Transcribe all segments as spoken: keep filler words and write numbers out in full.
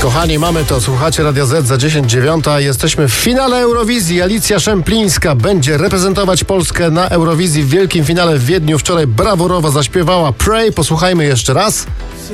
Kochani, mamy to. Słuchacie Radia Z za dziesięć dziewiąta. Jesteśmy w finale Eurowizji. Alicja Szemplińska będzie reprezentować Polskę na Eurowizji w wielkim finale w Wiedniu. Wczoraj brawurowo zaśpiewała Pray. Posłuchajmy jeszcze raz.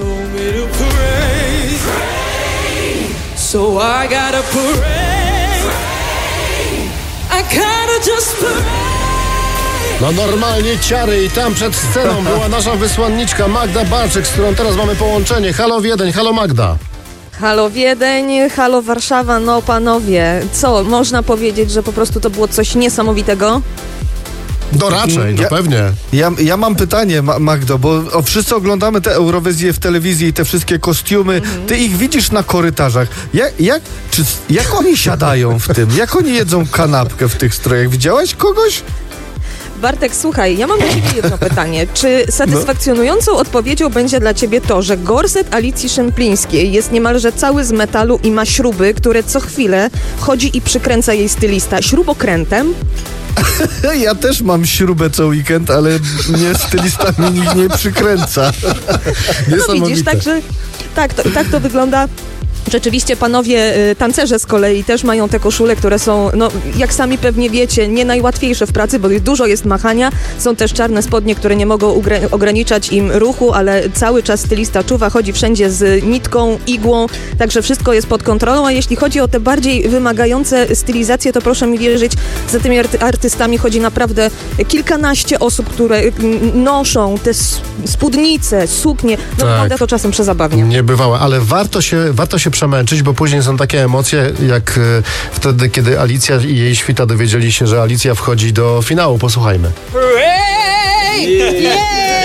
So I gotta pray. I gotta just pray. No normalnie ciary i tam przed sceną była nasza wysłanniczka Magda Barczyk, z którą teraz mamy połączenie. Halo Wiedeń, halo Magda. Halo Wiedeń, halo Warszawa, no panowie, co, można powiedzieć, że po prostu to było coś niesamowitego? No raczej, no ja, pewnie. Ja, ja mam pytanie, Magdo, bo o, wszyscy oglądamy tę Eurowizję w telewizji i te wszystkie kostiumy. Mhm. Ty ich widzisz na korytarzach. Jak, jak, czy, jak oni siadają w tym? Jak oni jedzą kanapkę w tych strojach? Widziałaś kogoś? Bartek, słuchaj, ja mam do ciebie jedno pytanie. Czy satysfakcjonującą odpowiedzią będzie dla ciebie to, że gorset Alicji Szemplińskiej jest niemalże cały z metalu i ma śruby, które co chwilę chodzi i przykręca jej stylista śrubokrętem? Ja też mam śrubę co weekend, ale mnie stylistami nikt nie przykręca. No widzisz, także tak to, tak to wygląda. Rzeczywiście panowie y, tancerze z kolei też mają te koszule, które są, no jak sami pewnie wiecie, nie najłatwiejsze w pracy, bo dużo jest machania. Są też czarne spodnie, które nie mogą ugre- ograniczać im ruchu, ale cały czas stylista czuwa, chodzi wszędzie z nitką, igłą, także wszystko jest pod kontrolą, a jeśli chodzi o te bardziej wymagające stylizacje, to proszę mi wierzyć, za tymi arty- artystami chodzi naprawdę kilkanaście osób, które y, noszą te spódnice, suknie, no tak. Wygląda to czasem przezabawnie. Niebywałe, ale warto się, warto się przemęczyć, bo później są takie emocje, jak y, wtedy, kiedy Alicja i jej świta dowiedzieli się, że Alicja wchodzi do finału. Posłuchajmy. Hooray! Yeah! Yeah!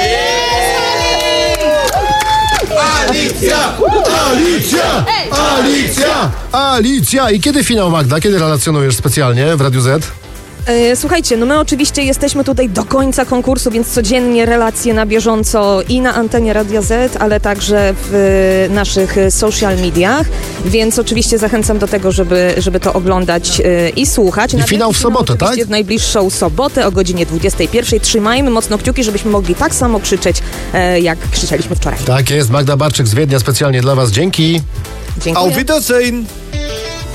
Alicja! Alicja! Alicja! Alicja! I kiedy finał, Magda? Kiedy relacjonujesz specjalnie w Radiu Z? Słuchajcie, no my oczywiście jesteśmy tutaj do końca konkursu, więc codziennie relacje na bieżąco i na antenie Radia Z, ale także w naszych social mediach, więc oczywiście zachęcam do tego, żeby, żeby to oglądać i słuchać. I finał w sobotę, tak? W najbliższą sobotę o godzinie dwudziestej pierwszej. Trzymajmy mocno kciuki, żebyśmy mogli tak samo krzyczeć, jak krzyczeliśmy wczoraj. Tak jest, Magda Barczyk z Wiednia specjalnie dla was. Dzięki. Dziękuję. Auf Wiedersehen.